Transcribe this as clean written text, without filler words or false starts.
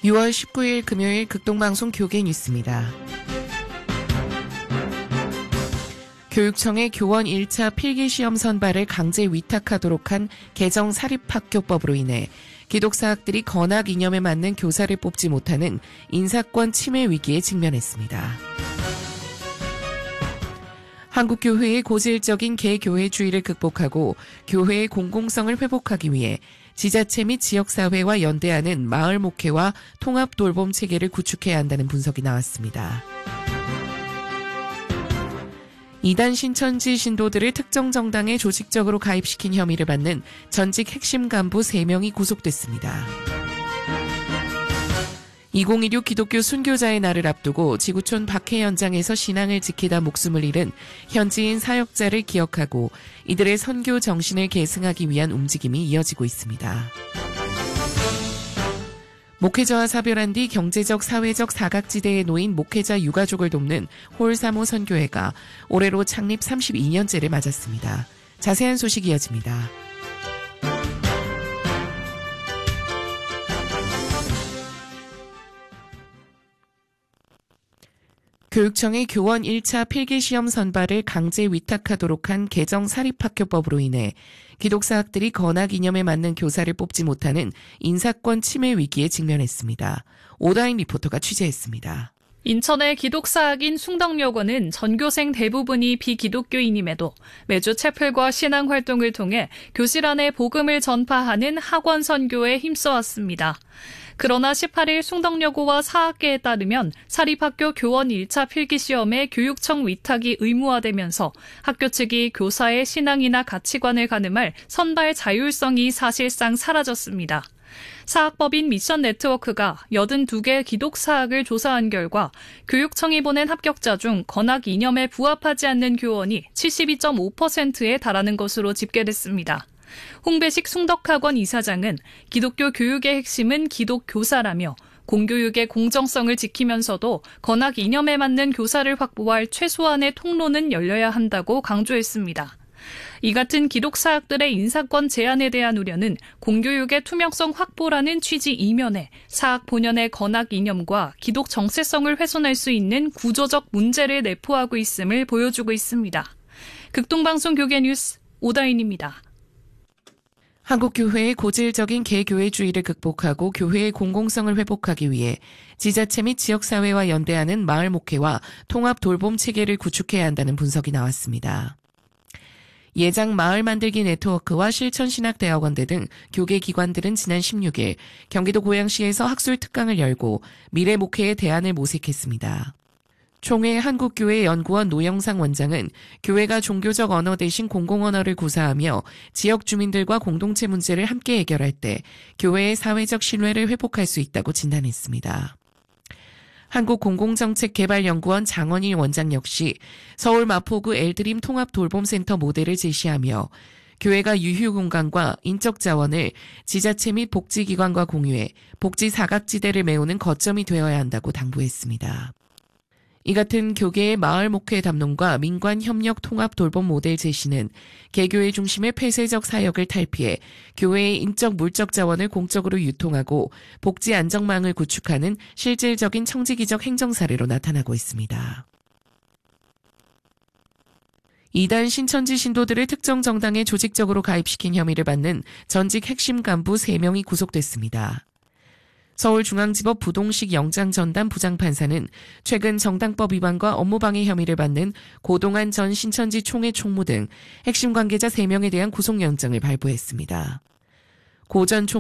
6월 19일 금요일 극동방송 교계 뉴스입니다. 교육청의 교원 1차 필기시험 선발을 강제 위탁하도록 한 개정 사립학교법으로 인해 기독사학들이 건학 이념에 맞는 교사를 뽑지 못하는 인사권 침해 위기에 직면했습니다. 한국교회의 고질적인 개교회주의를 극복하고 교회의 공공성을 회복하기 위해 지자체 및 지역사회와 연대하는 마을 목회와 통합 돌봄 체계를 구축해야 한다는 분석이 나왔습니다. 이단 신천지 신도들을 특정 정당에 조직적으로 가입시킨 혐의를 받는 전직 핵심 간부 3명이 구속됐습니다. 2016 기독교 순교자의 날을 앞두고 지구촌 박해 현장에서 신앙을 지키다 목숨을 잃은 현지인 사역자를 기억하고 이들의 선교 정신을 계승하기 위한 움직임이 이어지고 있습니다. 목회자와 사별한 뒤 경제적, 사회적 사각지대에 놓인 목회자 유가족을 돕는 홀사모 선교회가 올해로 창립 32년째를 맞았습니다. 자세한 소식 이어집니다. 교육청의 교원 1차 필기시험 선발을 강제 위탁하도록 한 개정 사립학교법으로 인해 기독사학들이 건학 이념에 맞는 교사를 뽑지 못하는 인사권 침해 위기에 직면했습니다. 오다인 리포터가 취재했습니다. 인천의 기독사학인 숭덕여고는 전교생 대부분이 비기독교인임에도 매주 채플과 신앙활동을 통해 교실 안에 복음을 전파하는 학원 선교에 힘써왔습니다. 그러나 18일 숭덕여고와 사학계에 따르면 사립학교 교원 1차 필기시험에 교육청 위탁이 의무화되면서 학교 측이 교사의 신앙이나 가치관을 가늠할 선발 자율성이 사실상 사라졌습니다. 사학법인 미션네트워크가 82개 기독사학을 조사한 결과 교육청이 보낸 합격자 중 건학 이념에 부합하지 않는 교원이 72.5%에 달하는 것으로 집계됐습니다. 홍배식 숭덕학원 이사장은 기독교 교육의 핵심은 기독교사라며 공교육의 공정성을 지키면서도 건학 이념에 맞는 교사를 확보할 최소한의 통로는 열려야 한다고 강조했습니다. 이 같은 기독사학들의 인사권 제한에 대한 우려는 공교육의 투명성 확보라는 취지 이면에 사학 본연의 건학 이념과 기독 정체성을 훼손할 수 있는 구조적 문제를 내포하고 있음을 보여주고 있습니다. 극동방송 교계 뉴스 오다인입니다. 한국교회의 고질적인 개교회주의를 극복하고 교회의 공공성을 회복하기 위해 지자체 및 지역사회와 연대하는 마을 목회와 통합 돌봄 체계를 구축해야 한다는 분석이 나왔습니다. 예장 마을 만들기 네트워크와 실천신학대학원대 등 교계기관들은 지난 16일 경기도 고양시에서 학술 특강을 열고 미래 목회의 대안을 모색했습니다. 총회 한국교회 연구원 노영상 원장은 교회가 종교적 언어 대신 공공언어를 구사하며 지역 주민들과 공동체 문제를 함께 해결할 때 교회의 사회적 신뢰를 회복할 수 있다고 진단했습니다. 한국공공정책개발연구원 장원일 원장 역시 서울 마포구 엘드림 통합돌봄센터 모델을 제시하며 교회가 유휴공간과 인적 자원을 지자체 및 복지기관과 공유해 복지 사각지대를 메우는 거점이 되어야 한다고 당부했습니다. 이 같은 교계의 마을 목회 담론과 민관 협력 통합 돌봄 모델 제시는 개교회 중심의 폐쇄적 사역을 탈피해 교회의 인적 물적 자원을 공적으로 유통하고 복지 안정망을 구축하는 실질적인 청지기적 행정 사례로 나타나고 있습니다. 이단 신천지 신도들을 특정 정당에 조직적으로 가입시킨 혐의를 받는 전직 핵심 간부 3명이 구속됐습니다. 서울중앙지법 부동식 영장전담 부장판사는 최근 정당법 위반과 업무방해 혐의를 받는 고동환 전 신천지 총회 총무 등 핵심 관계자 3명에 대한 구속영장을 발부했습니다. 고 전